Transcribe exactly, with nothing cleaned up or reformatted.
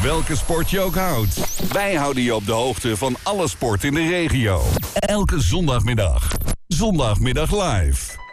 welke sport je ook houdt. Wij houden je op de hoogte van alle sport in de regio. Elke zondagmiddag. Zondagmiddag live.